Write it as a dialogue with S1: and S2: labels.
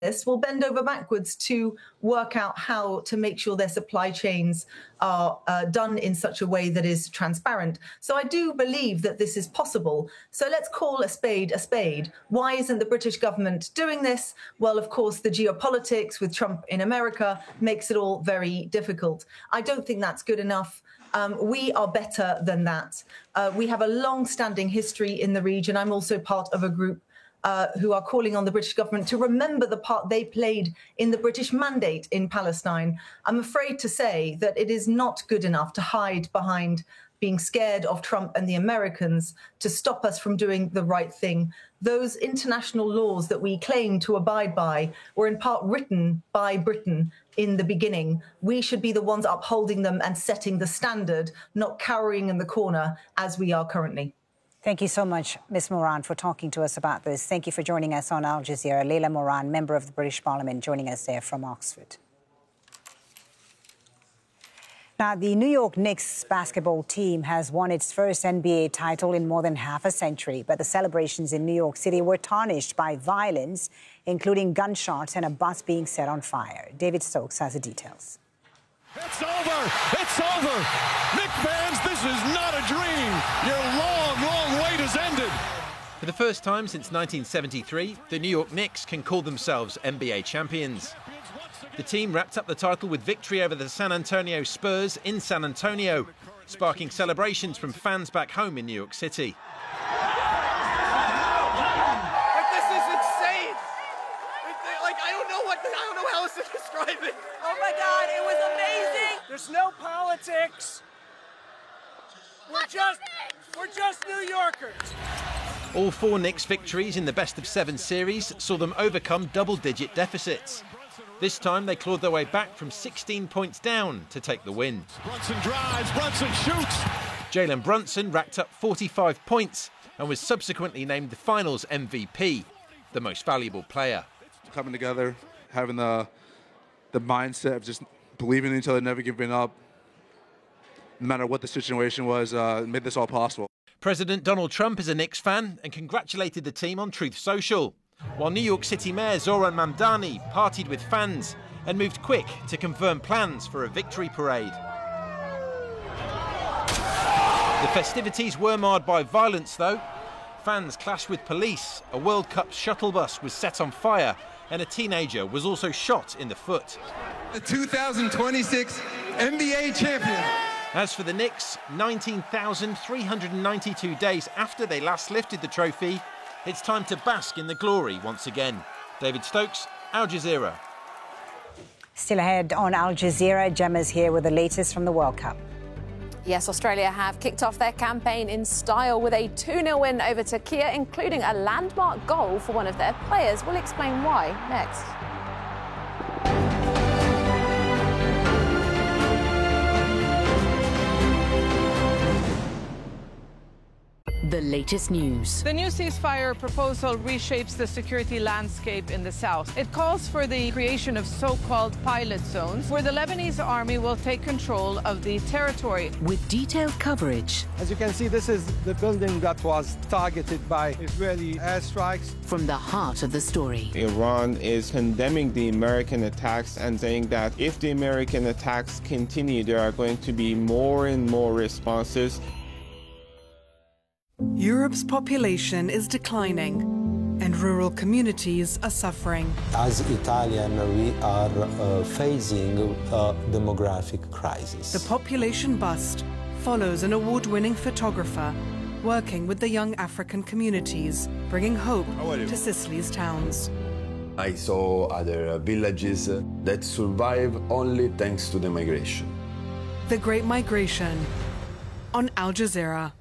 S1: this will bend over backwards to work out how to make sure their supply chains are done in such a way that is transparent. So I do believe that this is possible. So let's call a spade a spade. Why isn't the British government doing this? Well, of course, the geopolitics with Trump in America makes it all very difficult. I don't think that's good enough. We are better than that. We have a long-standing history in the region. I'm also part of a group who are calling on the British government to remember the part they played in the British mandate in Palestine. I'm afraid to say that it is not good enough to hide behind being scared of Trump and the Americans to stop us from doing the right thing. Those international laws that we claim to abide by were in part written by Britain in the beginning. We should be the ones upholding them and setting the standard, not cowering in the corner as we are currently.
S2: Thank you so much, Ms. Moran, for talking to us about this. Thank you for joining us on Al Jazeera. Layla Moran, member of the British Parliament, joining us there from Oxford. Now, the New York Knicks basketball team has won its first NBA title in more than half a century, but the celebrations in New York City were tarnished by violence, including gunshots and a bus being set on fire. David Stokes has the details.
S3: It's over! It's over! Knicks fans, this is not a dream! Your long wait has ended!
S4: For the first time since 1973, the New York Knicks can call themselves NBA champions. The team wrapped up the title with victory over the San Antonio Spurs in San Antonio, sparking celebrations from fans back home in New York City.
S5: This is insane! I don't know how else to describe it.
S6: Oh my God, it was amazing!
S7: There's no politics. We're just New Yorkers.
S4: All four Knicks victories in the best-of-7 series saw them overcome double-digit deficits. This time they clawed their way back from 16 points down to take the win.
S3: Brunson drives, Brunson shoots.
S4: Jalen Brunson racked up 45 points and was subsequently named the Finals MVP, the most valuable player.
S8: Coming together, having the mindset of just believing in each other, never giving up, no matter what the situation was, made this all possible.
S4: President Donald Trump is a Knicks fan and congratulated the team on Truth Social, while New York City Mayor Zohran Mamdani partied with fans and moved quick to confirm plans for a victory parade. The festivities were marred by violence, though. Fans clashed with police, a World Cup shuttle bus was set on fire, and a teenager was also shot in the foot.
S9: The 2026 NBA champion.
S4: As for the Knicks, 19,392 days after they last lifted the trophy, it's time to bask in the glory once again. David Stokes, Al Jazeera.
S2: Still ahead on Al Jazeera, Gemma's here with the latest from the World Cup.
S10: Yes, Australia have kicked off their campaign in style with a 2-0 win over Turkey, including a landmark goal for one of their players. We'll explain why next.
S11: The latest news.
S12: The new ceasefire proposal reshapes the security landscape in the south. It calls for the creation of so-called pilot zones where the Lebanese army will take control of the territory.
S11: With detailed coverage.
S7: As you can see, this is the building that was targeted by Israeli airstrikes.
S11: From the heart of the story.
S13: Iran is condemning the American attacks and saying that if the American attacks continue, there are going to be more and more responses.
S14: Europe's population is declining and rural communities are suffering.
S15: As Italian, we are facing a demographic crisis.
S14: The population bust follows an award-winning photographer working with the young African communities, bringing hope to Sicily's towns.
S16: I saw other villages that survive only thanks to the migration.
S14: The Great Migration on Al Jazeera.